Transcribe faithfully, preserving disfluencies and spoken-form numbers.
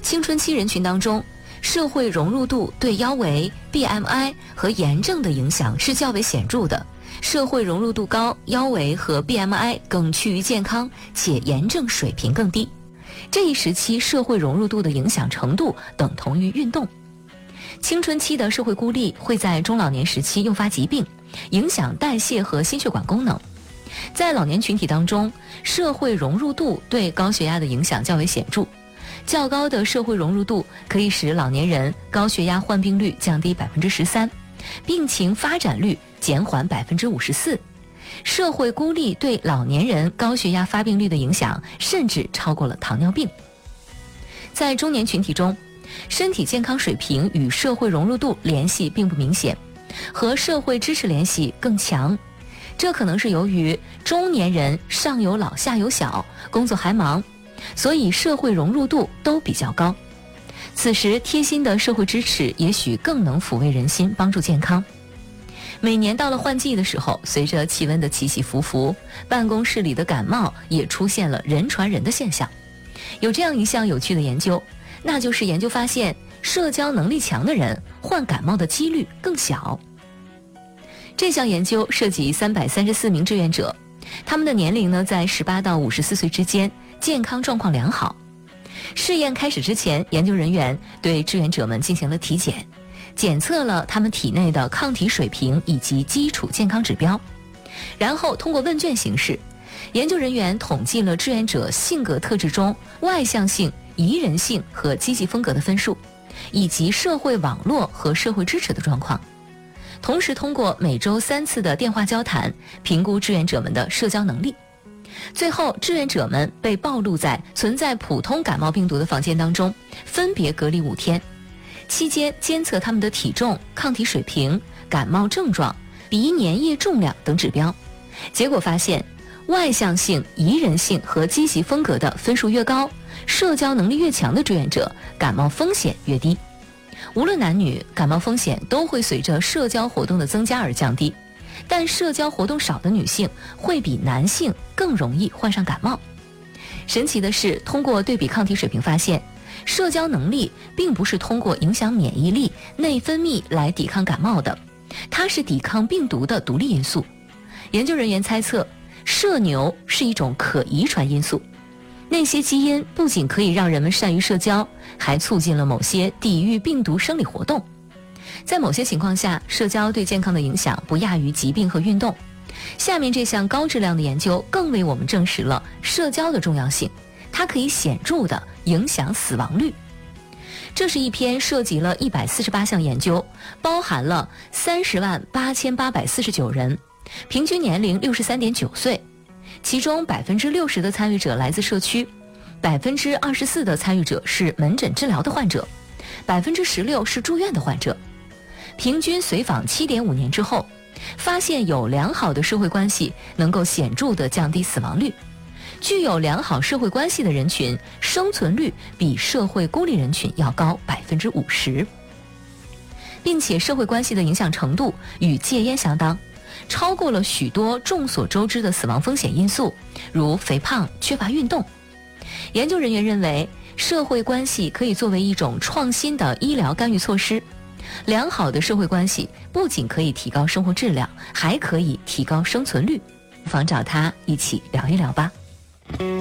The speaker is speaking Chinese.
青春期人群当中，社会融入度对腰围、B M I 和炎症的影响是较为显著的。社会融入度高，腰围和 B M I 更趋于健康，且炎症水平更低。这一时期社会融入度的影响程度等同于运动。青春期的社会孤立会在中老年时期诱发疾病，影响代谢和心血管功能。在老年群体当中，社会融入度对高血压的影响较为显著。较高的社会融入度可以使老年人高血压患病率降低 百分之十三， 病情发展率减缓 百分之五十四。 社会孤立对老年人高血压发病率的影响甚至超过了糖尿病。在中年群体中，身体健康水平与社会融入度联系并不明显，和社会支持联系更强。这可能是由于中年人上有老下有小，工作还忙，所以社会融入度都比较高。此时贴心的社会支持也许更能抚慰人心，帮助健康。每年到了换季的时候，随着气温的起起伏伏，办公室里的感冒也出现了人传人的现象。有这样一项有趣的研究，那就是研究发现，社交能力强的人患感冒的几率更小。这项研究涉及三百三十四名志愿者，他们的年龄呢在十八到五十四岁之间，健康状况良好。试验开始之前，研究人员对志愿者们进行了体检，检测了他们体内的抗体水平以及基础健康指标，然后通过问卷形式，研究人员统计了志愿者性格特质中外向性、宜人性和积极风格的分数，以及社会网络和社会支持的状况。同时通过每周三次的电话交谈，评估志愿者们的社交能力。最后，志愿者们被暴露在存在普通感冒病毒的房间当中，分别隔离五天。期间监测他们的体重、抗体水平、感冒症状、鼻粘液重量等指标。结果发现，外向性、宜人性和积极风格的分数越高，社交能力越强的志愿者，感冒风险越低。无论男女，感冒风险都会随着社交活动的增加而降低，但社交活动少的女性会比男性更容易患上感冒。神奇的是，通过对比抗体水平发现，社交能力并不是通过影响免疫力、内分泌来抵抗感冒的，它是抵抗病毒的独立因素。研究人员猜测，社牛是一种可遗传因素。那些基因不仅可以让人们善于社交，还促进了某些抵御病毒生理活动。在某些情况下，社交对健康的影响不亚于疾病和运动。下面这项高质量的研究更为我们证实了社交的重要性，它可以显著地影响死亡率。这是一篇涉及了一百四十八项研究，包含了三十万八千八百四十九人，平均年龄六十三点九岁。其中 百分之六十 的参与者来自社区， 百分之二十四 的参与者是门诊治疗的患者， 百分之十六 是住院的患者。平均随访 七点五 年之后，发现有良好的社会关系能够显著地降低死亡率。具有良好社会关系的人群，生存率比社会孤立人群要高 百分之五十， 并且社会关系的影响程度与戒烟相当，超过了许多众所周知的死亡风险因素，如肥胖、缺乏运动。研究人员认为，社会关系可以作为一种创新的医疗干预措施。良好的社会关系不仅可以提高生活质量，还可以提高生存率。不妨找他一起聊一聊吧。